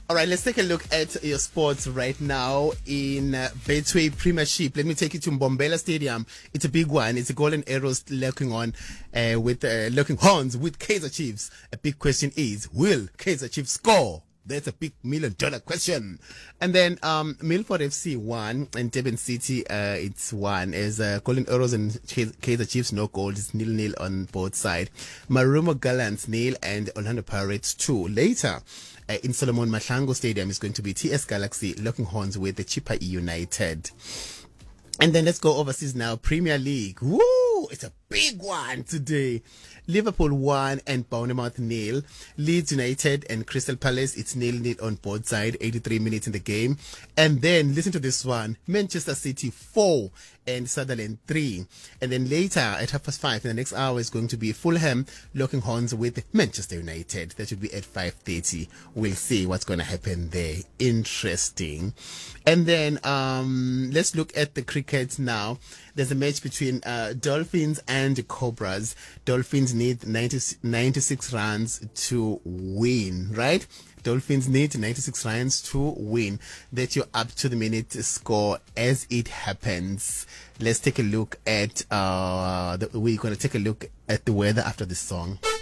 All right, let's take a look at your sports right now in Betway Premiership. Let me take you to Mbombela Stadium. It's a big one. It's the Golden Arrows looking horns with Kaizer Chiefs. A big question is, will Kaizer Chiefs score? That's a big $1 million question. And then Milford FC won and Durban City it's won as Golden Arrows and Kaizer Chiefs no goals. It's 0-0 on both sides. Marumo Gallants 0 and Orlando Pirates 2. Later in Solomon Mahlangu Stadium is going to be TS Galaxy locking horns with the Chippa United. And then let's go overseas now. Premier League. Woo! It's a big one today. Liverpool 1 and Bournemouth 0. Leeds United and Crystal Palace, it's 0-0 on both sides, 83 minutes in the game. And then, listen to this one, Manchester City 4 and Sunderland 3. And then later at 5:30 in the next hour is going to be Fulham locking horns with Manchester United. That should be at 5:30. We'll see what's going to happen there. Interesting. And then let's look at the cricket now. There's a match between Dolphins and Cobras. Dolphins need 96 runs to win, right? Dolphins need 96 runs to win. That's your up to the minute score as it happens. Let's take a look at we're going to take a look at the weather after this song.